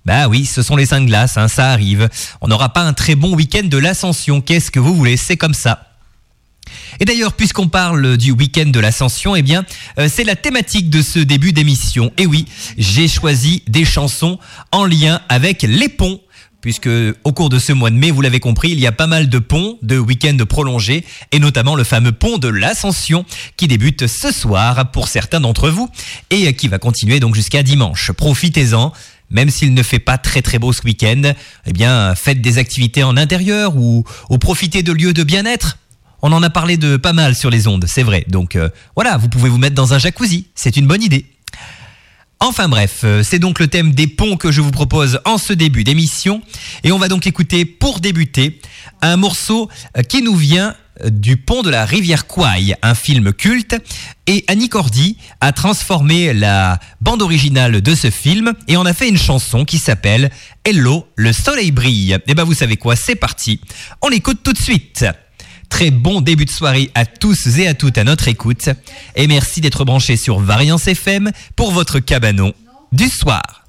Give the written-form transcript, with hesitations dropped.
Bah oui, ce sont les Saintes Glaces, ça arrive. On n'aura pas un très bon week-end de l'Ascension, qu'est-ce que vous voulez, c'est comme ça. Et d'ailleurs, puisqu'on parle du week-end de l'Ascension, c'est la thématique de ce début d'émission. Et oui, j'ai choisi des chansons en lien avec les ponts. Puisque au cours de ce mois de mai, vous l'avez compris, il y a pas mal de ponts, de week-ends prolongés, et notamment le fameux pont de l'Ascension qui débute ce soir pour certains d'entre vous et qui va continuer donc jusqu'à dimanche. Profitez-en, même s'il ne fait pas très très beau ce week-end, faites des activités en intérieur ou profitez de lieux de bien-être. On en a parlé de pas mal sur les ondes, c'est vrai. Donc voilà, vous pouvez vous mettre dans un jacuzzi, c'est une bonne idée. Enfin bref, c'est donc le thème des ponts que je vous propose en ce début d'émission. Et on va donc écouter, pour débuter, un morceau qui nous vient du pont de la rivière Kwai, un film culte. Et Annie Cordy a transformé la bande originale de ce film et en a fait une chanson qui s'appelle « Hello, le soleil brille ». Et vous savez quoi, c'est parti, on l'écoute tout de suite. Très bon début de soirée à tous et à toutes à notre écoute. Et merci d'être branchés sur Variance FM pour votre cabanon du soir.